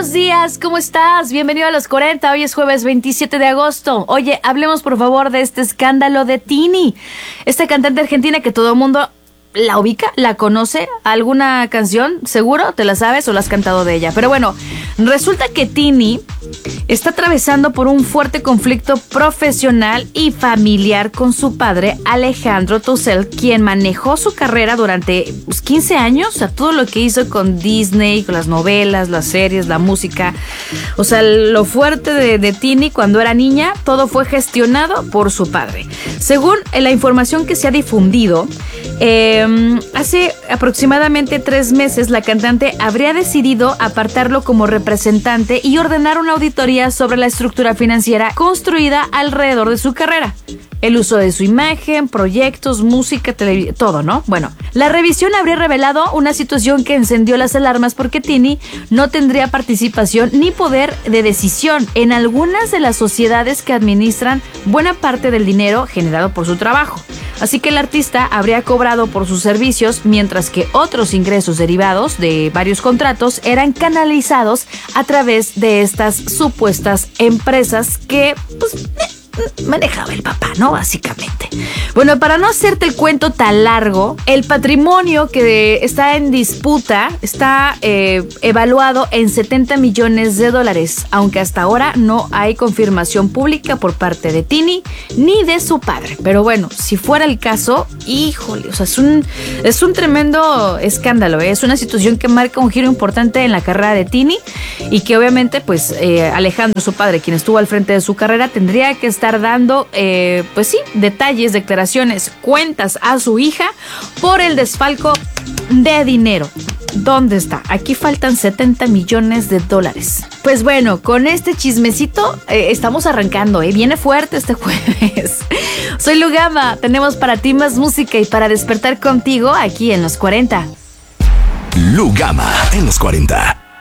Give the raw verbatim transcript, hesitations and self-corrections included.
buenos días, ¿cómo estás? Bienvenido a los cuarenta, hoy es jueves veintisiete de agosto. Oye, hablemos por favor de este escándalo de Tini, esta cantante argentina que todo el mundo la ubica, la conoce. ¿Alguna canción? Seguro, te la sabes o la has cantado de ella. Pero bueno, resulta que Tini está atravesando por un fuerte conflicto profesional y familiar con su padre, Alejandro Toussaint, quien manejó su carrera durante pues, quince años, o sea, todo lo que hizo con Disney, con las novelas, las series, la música. O sea, lo fuerte de, de Tini cuando era niña, todo fue gestionado por su padre. Según la información que se ha difundido, eh, hace aproximadamente tres meses la cantante habría decidido apartarlo como representante y ordenar una auditoría sobre la estructura financiera construida alrededor de su carrera. El uso de su imagen, proyectos, música, televisión, todo, ¿no? Bueno, la revisión habría revelado una situación que encendió las alarmas porque Tini no tendría participación ni poder de decisión en algunas de las sociedades que administran buena parte del dinero generado por su trabajo. Así que el artista habría cobrado por sus servicios, mientras que otros ingresos derivados de varios contratos eran canalizados a través de estas supuestas empresas que, pues, manejaba el papá, ¿no? Básicamente. Bueno, para no hacerte el cuento tan largo, el patrimonio que está en disputa está eh, evaluado en setenta millones de dólares, aunque hasta ahora no hay confirmación pública por parte de Tini ni de su padre. Pero bueno, si fuera el caso, híjole, o sea, es un, es un tremendo escándalo, ¿eh? Es una situación que marca un giro importante en la carrera de Tini y que obviamente, pues, eh, Alejandro, su padre, quien estuvo al frente de su carrera, tendría que estar dando, eh, pues sí, detalles, declaraciones, cuentas a su hija por el desfalco de dinero. ¿Dónde está? Aquí faltan setenta millones de dólares. Pues bueno, con este chismecito eh, estamos arrancando, ¿eh? Viene fuerte este jueves. Soy Lugama, tenemos para ti más música y para despertar contigo aquí en los cuarenta. Lugama en los cuarenta.